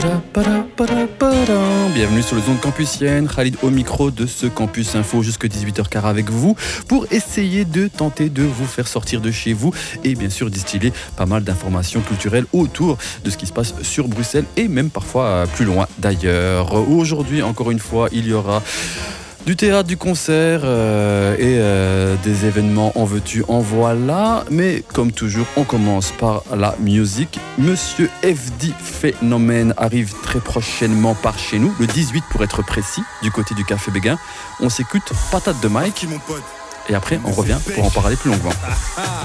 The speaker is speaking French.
Bienvenue sur le zone campusienne, Khalid au micro de ce Campus Info jusqu'à 18h15 avec vous pour essayer de tenter de vous faire sortir de chez vous et bien sûr distiller pas mal d'informations culturelles autour de ce qui se passe sur Bruxelles et même parfois plus loin d'ailleurs. Aujourd'hui, encore une fois, il y aura du théâtre, du concert des événements en veux-tu, en voilà. Mais comme toujours, on commence par la musique. Monsieur FD Phénomène arrive très prochainement par chez nous, le 18 pour être précis, du côté du Café Béguin. On s'écoute Patate de Mike. Et après, on revient pour en parler plus longuement.